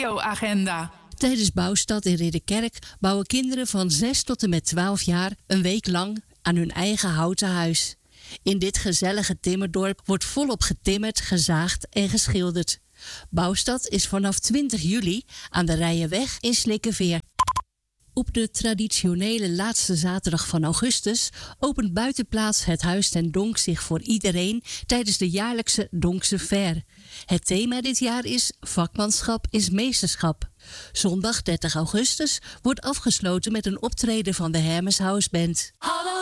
radioagenda. Tijdens Bouwstad in Ridderkerk bouwen kinderen van 6 tot en met 12 jaar een week lang aan hun eigen houten huis. In dit gezellige timmerdorp wordt volop getimmerd, gezaagd en geschilderd. Bouwstad is vanaf 20 juli aan de Rijenweg in Slikkeveer. Op de traditionele laatste zaterdag van augustus opent buitenplaats het Huis ten Donk zich voor iedereen tijdens de jaarlijkse Donkse Fair. Het thema dit jaar is Vakmanschap is meesterschap. Zondag 30 augustus wordt afgesloten met een optreden van de Hermes House Band.